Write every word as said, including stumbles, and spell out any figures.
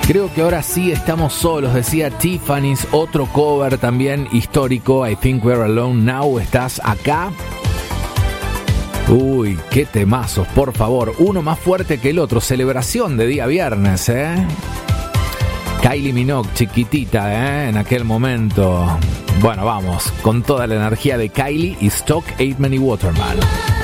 Creo que ahora sí estamos solos, decía Tiffany's, otro cover también histórico, I Think We're Alone Now, ¿estás acá? Uy, qué temazos, por favor, uno más fuerte que el otro, celebración de día viernes, ¿eh? Kylie Minogue, chiquitita, ¿eh? En aquel momento. Bueno, vamos, con toda la energía de Kylie y Stock Aitken y Waterman.